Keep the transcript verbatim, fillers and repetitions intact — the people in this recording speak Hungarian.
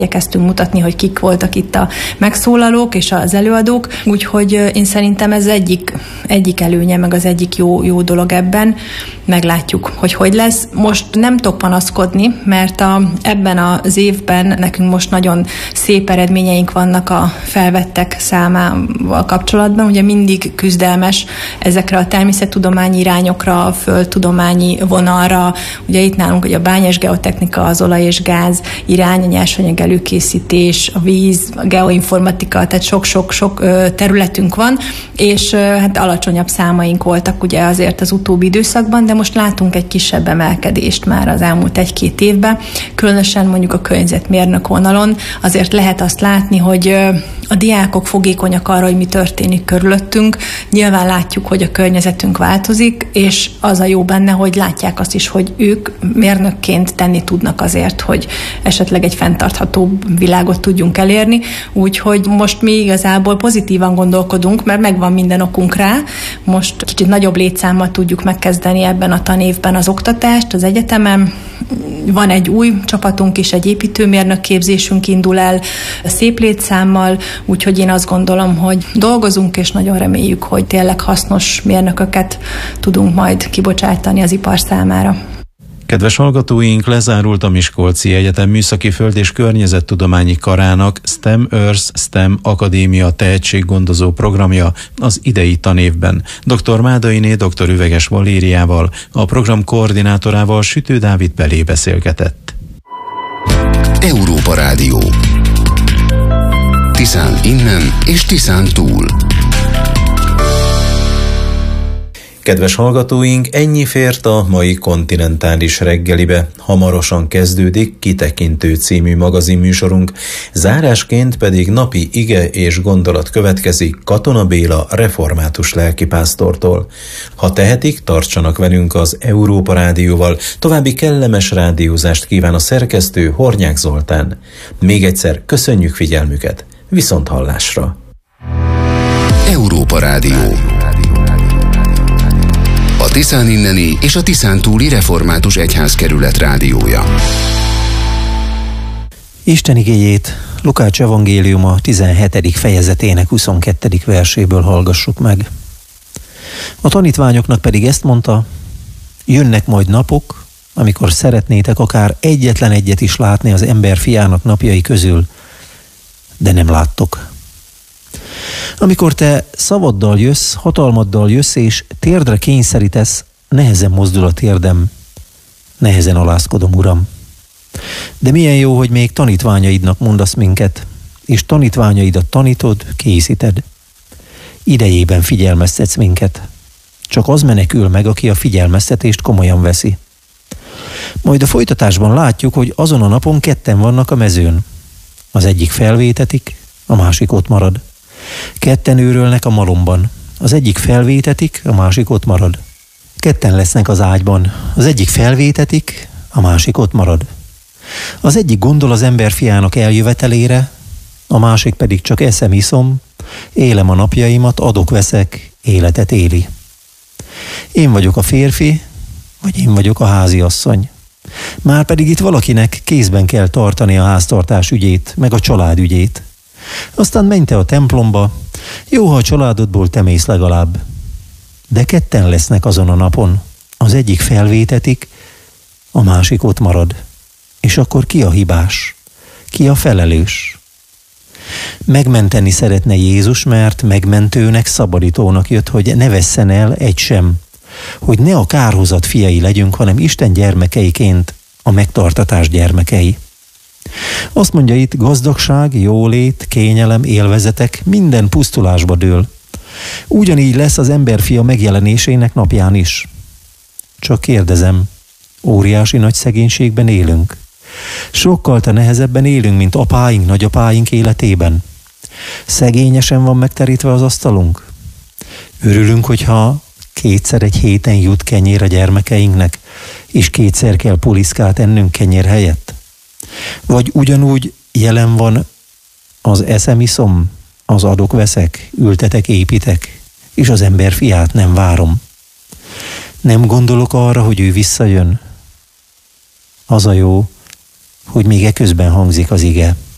Elkezdtünk mutatni, hogy kik voltak itt a megszólalók és az előadók, úgyhogy én szerintem ez egyik, egyik előnye, meg az egyik jó, jó dolog ebben. Meglátjuk, hogy hogy lesz. Most nem tudok panaszkodni, mert a, ebben az évben nekünk most nagyon szép eredményeink vannak a felvettek számával kapcsolatban. Ugye mindig küzdelmes ezekre a természettudományi irányokra, a földtudományi vonalra. Ugye itt nálunk ugye a bányás geotechnika, az olaj és gáz irány, a nyersanyag előkészítés, a víz, a geoinformatika, tehát sok-sok-sok területünk van, és hát alacsonyabb számaink voltak ugye azért az utóbbi időszakban, de most látunk egy kisebb emelkedést már az elmúlt egy-két évben, különösen mondjuk a környezetmérnök vonalon. Azért lehet azt látni, hogy a diákok fogékonyak arra, hogy mi történik körülöttünk. Nyilván látjuk, hogy a környezetünk változik, és az a jó benne, hogy látják azt is, hogy ők mérnökként tenni tudnak azért, hogy esetleg egy fenntartható világot tudjunk elérni. Úgyhogy most mi igazából pozitívan gondolkodunk, mert megvan minden okunk rá. Most kicsit nagyobb létszámmal tudjuk megkezdeni ebben a tanévben az oktatást az egyetemen. Van egy új csapatunk is, egy építőmérnök képzésünk indul el szép létszámmal, úgyhogy én azt gondolom, hogy dolgozunk, és nagyon reméljük, hogy tényleg hasznos mérnököket tudunk majd kibocsátani az ipar számára. Kedves hallgatóink, lezárult a Miskolci Egyetem Műszaki Föld- és Környezettudományi Karának STEM Earth STEM Akadémia tehetséggondozó programja az idei tanévben. dr. Mádainé dr. Üveges Valériával, a program koordinátorával Sütő Dávid Belé beszélgetett. Európa Rádió. Tiszán innen és Tiszán túl. Kedves hallgatóink, ennyi fért a mai kontinentális reggelibe. Hamarosan kezdődik Kitekintő című magazinműsorunk, zárásként pedig napi ige és gondolat következik Katona Béla református lelkipásztortól. Ha tehetik, tartsanak velünk az Európa Rádióval. További kellemes rádiózást kíván a szerkesztő, Hornyák Zoltán. Még egyszer köszönjük figyelmüket, viszont hallásra! Európa Rádió. A Tiszán inneni és a Tiszán túli református egyházkerület rádiója. Isten igéjét Lukács evangéliuma tizenhetedik fejezetének huszonkettedik verséből hallgassuk meg. A tanítványoknak pedig ezt mondta: jönnek majd napok, amikor szeretnétek akár egyetlen egyet is látni az ember fiának napjai közül, de nem láttok. Amikor te szavaddal jössz, hatalmaddal jössz, és térdre kényszerítesz, nehezen mozdul a térdem, nehezen alázkodom, Uram. De milyen jó, hogy még tanítványaidnak mondasz minket, és tanítványaidat tanítod, készíted. Idejében figyelmeztetsz minket. Csak az menekül meg, aki a figyelmeztetést komolyan veszi. Majd a folytatásban látjuk, hogy azon a napon ketten vannak a mezőn. Az egyik felvétetik, a másik ott marad. Ketten őrölnek a malomban. Az egyik felvétetik, a másik ott marad. Ketten lesznek az ágyban. Az egyik felvétetik, a másik ott marad. Az egyik gondol az ember fiának eljövetelére, a másik pedig csak eszem, iszom, élem a napjaimat, adok-veszek, életet éli. Én vagyok a férfi, vagy én vagyok a háziasszony. Márpedig itt valakinek kézben kell tartani a háztartás ügyét, meg a család ügyét. Aztán menj te a templomba, jó, ha a családodból te mész legalább. De ketten lesznek azon a napon, az egyik felvétetik, a másik ott marad. És akkor ki a hibás? Ki a felelős? Megmenteni szeretne Jézus, mert megmentőnek, szabadítónak jött, hogy ne vesszen el egy sem, hogy ne a kárhozat fiai legyünk, hanem Isten gyermekeiként a megtartatás gyermekei. Azt mondja itt, gazdagság, jólét, kényelem, élvezetek, minden pusztulásba dől. Ugyanígy lesz az emberfia megjelenésének napján is. Csak kérdezem, óriási nagy szegénységben élünk. Sokkal te nehezebben élünk, mint apáink, nagyapáink életében. Szegényesen van megterítve az asztalunk. Örülünk, hogyha kétszer egy héten jut kenyér a gyermekeinknek, és kétszer kell puliszkát ennünk kenyér helyett. Vagy ugyanúgy jelen van az eszem, iszom, az adok-veszek, ültetek, építek, és az ember fiát nem várom. Nem gondolok arra, hogy ő visszajön. Az a jó, hogy még eközben hangzik az ige.